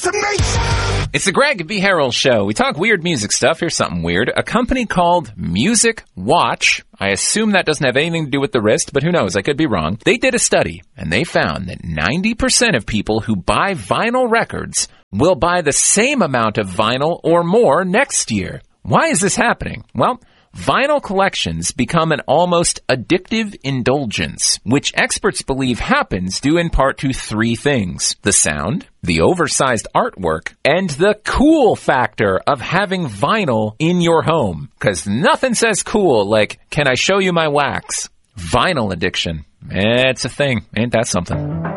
It's the Greg B. Harrell Show. We talk weird music stuff. Here's something weird. A company called Music Watch, I assume that doesn't have anything to do with the wrist, but who knows? I could be wrong. They did a study, and they found that 90% of people who buy vinyl records will buy the same amount of vinyl or more next year. Why is this happening? Well, vinyl collections become an almost addictive indulgence, which experts believe happens due in part to three things: the sound, the oversized artwork, and the cool factor of having vinyl in your home. Because nothing says cool like, can I show you my wax? Vinyl addiction. It's a thing. Ain't that something?